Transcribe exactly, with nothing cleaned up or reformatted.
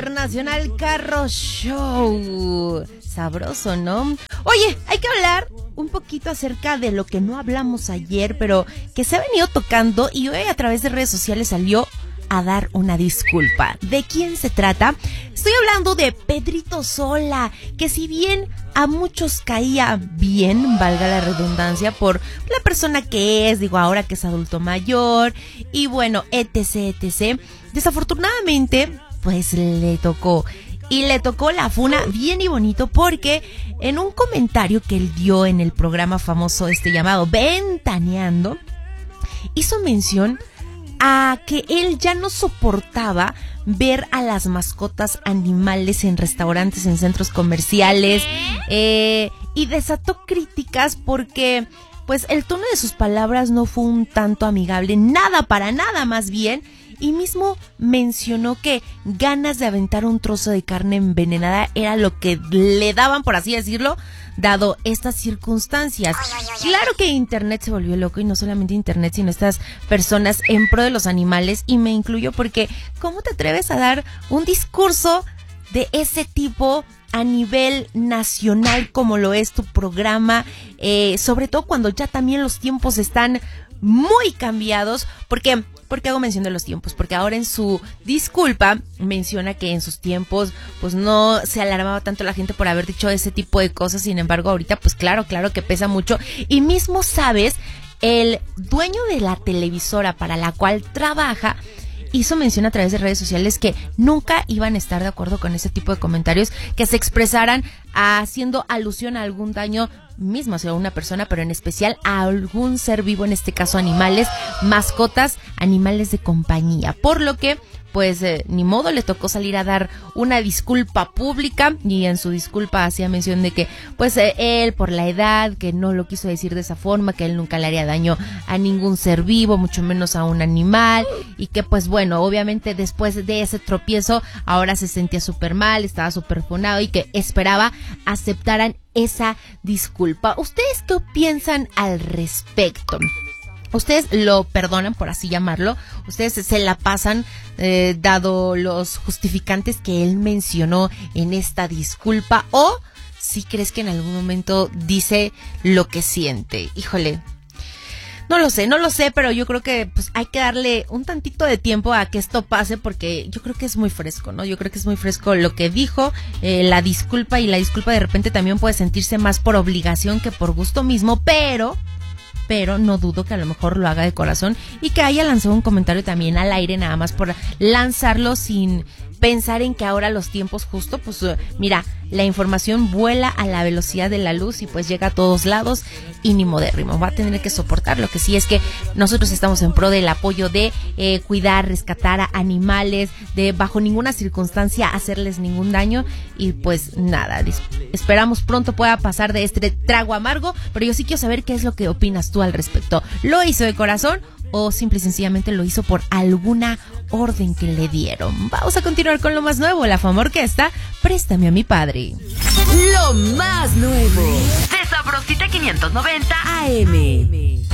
Internacional Carro Show. Sabroso, ¿no? Oye, hay que hablar un poquito acerca de lo que no hablamos ayer, pero que se ha venido tocando y hoy a través de redes sociales salió a dar una disculpa. ¿De quién se trata? Estoy hablando de Pedrito Sola, que si bien a muchos caía bien, valga la redundancia, por la persona que es, digo, ahora que es adulto mayor, y bueno, etc, etc, desafortunadamente, pues le tocó. Y le tocó la funa bien y bonito porque en un comentario que él dio en el programa famoso este llamado Ventaneando, hizo mención a que él ya no soportaba ver a las mascotas animales en restaurantes, en centros comerciales, eh, y desató críticas porque pues el tono de sus palabras no fue un tanto amigable, nada, para nada más bien, y mismo mencionó que ganas de aventar un trozo de carne envenenada era lo que le daban, por así decirlo, dado estas circunstancias. Claro que internet se volvió loco, y no solamente internet, sino estas personas en pro de los animales, y me incluyo porque ¿cómo te atreves a dar un discurso de ese tipo a nivel nacional como lo es tu programa? Eh, sobre todo cuando ya también los tiempos están muy cambiados. Porque ¿Por qué hago mención de los tiempos? Porque ahora en su disculpa menciona que en sus tiempos pues no se alarmaba tanto la gente por haber dicho ese tipo de cosas. Sin embargo, ahorita pues claro, claro que pesa mucho. Y mismo, ¿sabes? El dueño de la televisora para la cual trabaja hizo mención a través de redes sociales que nunca iban a estar de acuerdo con ese tipo de comentarios que se expresaran haciendo alusión a algún daño mismo hacia una persona, pero en especial a algún ser vivo, en este caso animales, mascotas, animales de compañía. Por lo que pues eh, ni modo, le tocó salir a dar una disculpa pública, y en su disculpa hacía mención de que pues eh, él por la edad, que no lo quiso decir de esa forma, que él nunca le haría daño a ningún ser vivo, mucho menos a un animal, y que pues bueno, obviamente después de ese tropiezo ahora se sentía súper mal, estaba súper funado y que esperaba aceptaran esa disculpa. ¿Ustedes qué piensan al respecto? ¿Ustedes lo perdonan, por así llamarlo? ¿Ustedes se la pasan eh, dado los justificantes que él mencionó en esta disculpa? ¿O si crees que en algún momento dice lo que siente? Híjole, no lo sé, no lo sé, pero yo creo que pues hay que darle un tantito de tiempo a que esto pase, porque yo creo que es muy fresco, ¿no? Yo creo que es muy fresco lo que dijo, eh, la disculpa, y la disculpa de repente también puede sentirse más por obligación que por gusto mismo, pero... pero no dudo que a lo mejor lo haga de corazón y que haya lanzado un comentario también al aire nada más por lanzarlo sin pensar en que ahora los tiempos justo, pues mira, la información vuela a la velocidad de la luz y pues llega a todos lados y ni modérrimo, va a tener que soportar. Lo que sí es que nosotros estamos en pro del apoyo de eh, cuidar, rescatar a animales, de bajo ninguna circunstancia hacerles ningún daño, y pues nada, esperamos pronto pueda pasar de este trago amargo, pero yo sí quiero saber qué es lo que opinas tú al respecto. ¿Lo hizo de corazón o simple y sencillamente lo hizo por alguna orden que le dieron? Vamos a continuar con lo más nuevo, la Fama Orquesta, Préstame a mi padre. Lo más nuevo de Sabrosita quinientos noventa A M.